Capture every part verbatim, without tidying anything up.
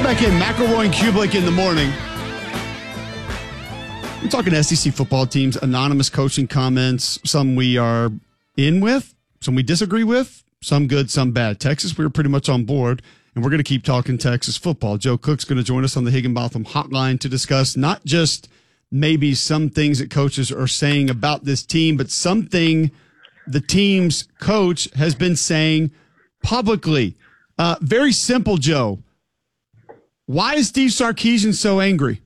back in. McElroy and Kublik in the morning. We're talking S E C football teams, anonymous coaching comments, some we are in with, some we disagree with, some good, some bad. Texas, we were pretty much on board, and we're going to keep talking Texas football. Joe Cook's going to join us on the Higginbotham Hotline to discuss not just maybe some things that coaches are saying about this team, but something the team's coach has been saying publicly. Uh, very simple, Joe. Why is Steve Sarkisian so angry?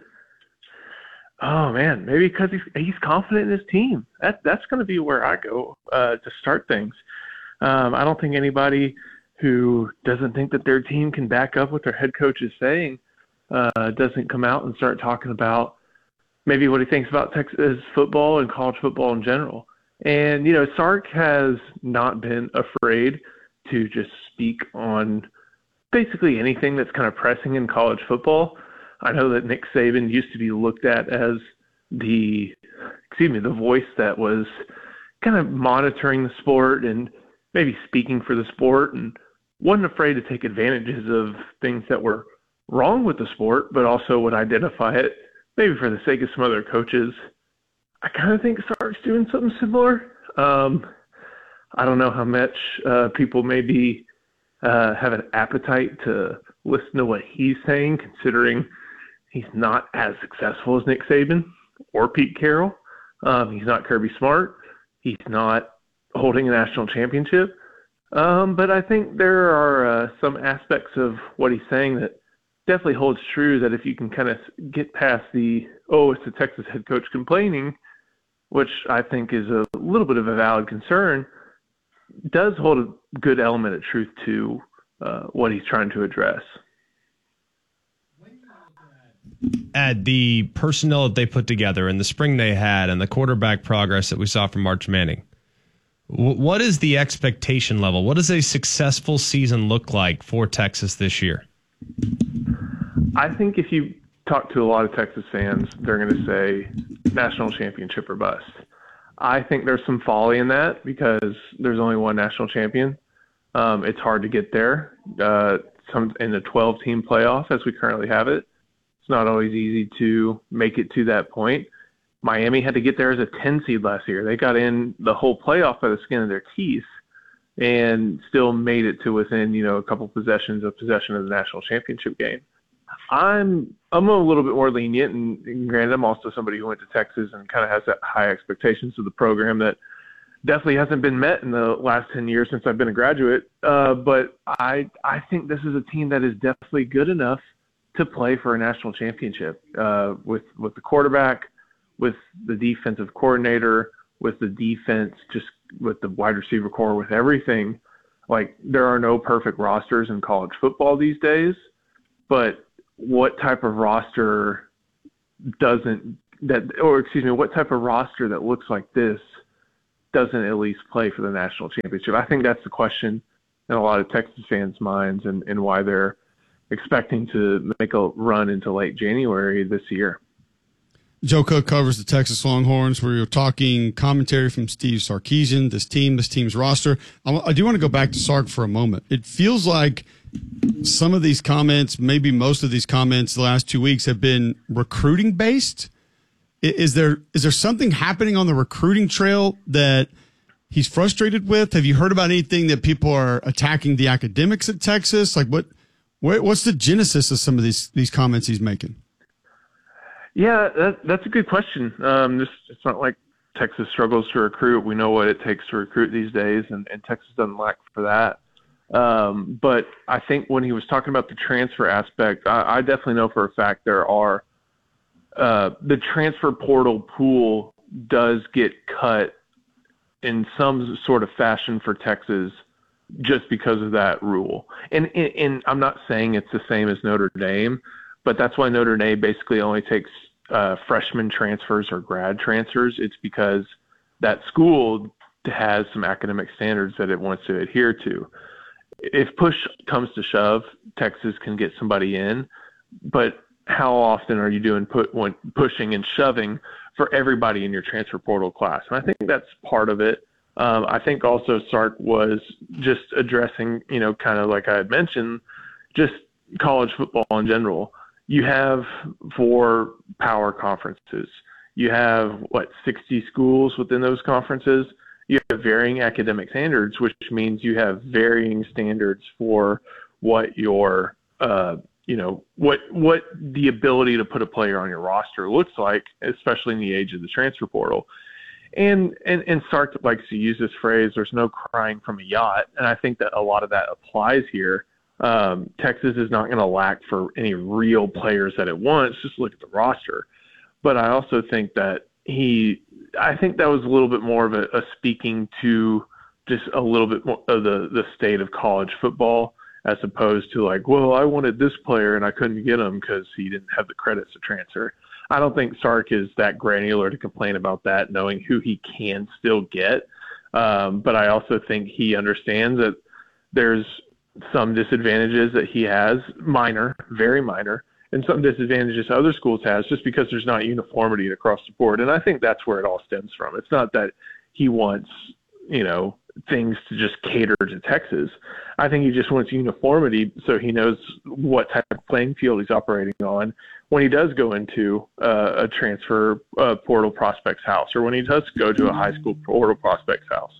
Oh, man, maybe because he's, he's confident in his team. That, that's going to be where I go uh, to start things. Um, I don't think anybody who doesn't think that their team can back up what their head coach is saying uh, doesn't come out and start talking about maybe what he thinks about Texas football and college football in general. And, you know, Sark has not been afraid to just speak on basically anything that's kind of pressing in college football. I know that Nick Saban used to be looked at as the, excuse me, the voice that was kind of monitoring the sport and maybe speaking for the sport and wasn't afraid to take advantages of things that were wrong with the sport, but also would identify it maybe for the sake of some other coaches. I kind of think Sark's doing something similar. Um, I don't know how much uh, people maybe uh, have an appetite to listen to what he's saying, considering he's not as successful as Nick Saban or Pete Carroll. Um, he's not Kirby Smart. He's not holding a national championship. Um, but I think there are uh, some aspects of what he's saying that definitely holds true, that if you can kind of get past the, oh, it's the Texas head coach complaining, which I think is a little bit of a valid concern, does hold a good element of truth to uh, what he's trying to address. At the personnel that they put together and the spring they had and the quarterback progress that we saw from March Manning, w- what is the expectation level? What does a successful season look like for Texas this year? I think if you talk to a lot of Texas fans, they're going to say national championship or bust. I think there's some folly in that because there's only one national champion. Um, it's hard to get there uh, some in the twelve-team playoff as we currently have it. It's not always easy to make it to that point. Miami had to get there as a ten seed last year. They got in the whole playoff by the skin of their teeth and still made it to within, you know, a couple possessions of possession of the national championship game. I'm I'm a little bit more lenient, and, and granted, I'm also somebody who went to Texas and kind of has that high expectations of the program that definitely hasn't been met in the last ten years since I've been a graduate. Uh, but I I think this is a team that is definitely good enough to play for a national championship uh, with with the quarterback, with the defensive coordinator, with the defense, just with the wide receiver core, with everything. Like, there are no perfect rosters in college football these days, but what type of roster doesn't that, or excuse me, what type of roster that looks like this doesn't at least play for the national championship? I think that's the question in a lot of Texas fans' minds, and, and why they're expecting to make a run into late January this year. Joe Cook covers the Texas Longhorns. We were talking commentary from Steve Sarkisian, this team, this team's roster. I, I do want to go back to Sark for a moment. It feels like some of these comments, maybe most of these comments the last two weeks have been recruiting based. Is there is there something happening on the recruiting trail that he's frustrated with? Have you heard about anything that people are attacking the academics at Texas? Like what, what what's the genesis of some of these these comments he's making? Yeah, that, that's a good question. Um, this, it's not like Texas struggles to recruit. We know what it takes to recruit these days, and, and Texas doesn't lack for that. Um, but I think when he was talking about the transfer aspect, I, I definitely know for a fact there are uh, the transfer portal pool does get cut in some sort of fashion for Texas just because of that rule. And, and, and I'm not saying it's the same as Notre Dame, but that's why Notre Dame basically only takes uh, freshman transfers or grad transfers. It's because that school has some academic standards that it wants to adhere to. If push comes to shove, Texas can get somebody in, but how often are you doing put when pushing and shoving for everybody in your transfer portal class? And I think that's part of it. Um, I think also Sark was just addressing, you know, kind of like I had mentioned, just college football in general. You have four power conferences. You have, what, sixty schools within those conferences. You have varying academic standards, which means you have varying standards for what your, uh, you know, what what the ability to put a player on your roster looks like, especially in the age of the transfer portal. And and and Sark likes to use this phrase, there's no crying from a yacht, and I think that a lot of that applies here. Um, Texas is not going to lack for any real players that it wants. Just look at the roster. But I also think that he, I think that was a little bit more of a, a speaking to just a little bit more of the, the state of college football, as opposed to like, well, I wanted this player and I couldn't get him because he didn't have the credits to transfer. I don't think Sark is that granular to complain about that, knowing who he can still get. Um, but I also think he understands that there's some disadvantages that he has, minor, very minor, and some disadvantages other schools has just because there's not uniformity across the board. And I think that's where it all stems from. It's not that he wants, you know, things to just cater to Texas. I think he just wants uniformity so he knows what type of playing field he's operating on when he does go into uh, a transfer uh, portal prospect's house, or when he does go to a high school portal prospect's house.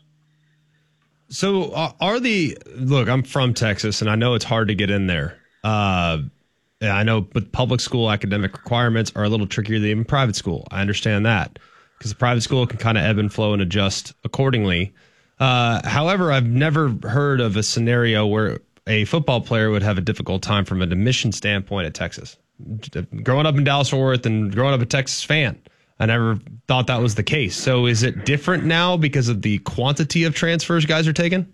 So uh, are the look, I'm from Texas and I know it's hard to get in there. Uh, I know, but public school academic requirements are a little trickier than even private school. I understand that because the private school can kind of ebb and flow and adjust accordingly. Uh, however, I've never heard of a scenario where a football player would have a difficult time from an admission standpoint at Texas. Growing up in Dallas-Fort Worth and growing up a Texas fan, I never thought that was the case. So is it different now because of the quantity of transfers guys are taking?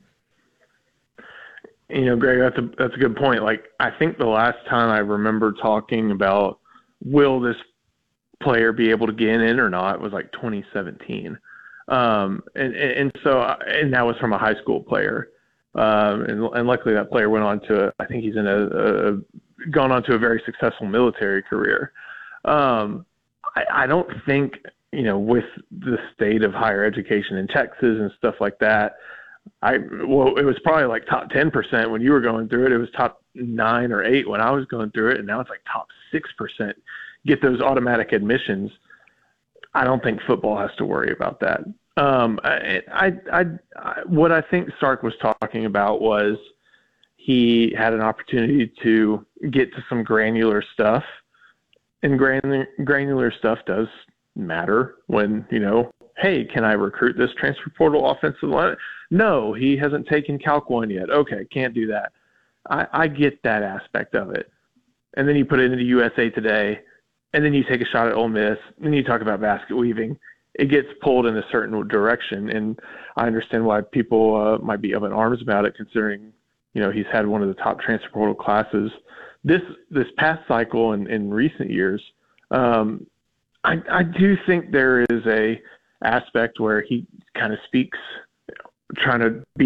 You know, Greg, that's a that's a good point. Like, I think the last time I remember talking about will this player be able to get in or not was like twenty seventeen. Um, and, and so, and that was from a high school player. Um, and, and luckily that player went on to, I think he's in a, a gone on to a very successful military career. Um, I, I don't think, you know, with the state of higher education in Texas and stuff like that, I, well, it was probably like top ten percent when you were going through it. It was top nine or eight when I was going through it. And now it's like top six percent get those automatic admissions. I don't think football has to worry about that. Um, I, I, I, I, what I think Sark was talking about was he had an opportunity to get to some granular stuff, and granular, granular stuff does matter when, you know, hey, can I recruit this transfer portal offensive line? No, he hasn't taken Calc one yet. Okay, can't do that. I, I get that aspect of it. And then you put it into U S A Today, and then you take a shot at Ole Miss, and you talk about basket weaving. It gets pulled in a certain direction, and I understand why people uh, might be up in arms about it, considering, you know, he's had one of the top transfer portal classes this this past cycle and in recent years. Um, I, I do think there is a aspect where he kind of speaks, you know, trying to be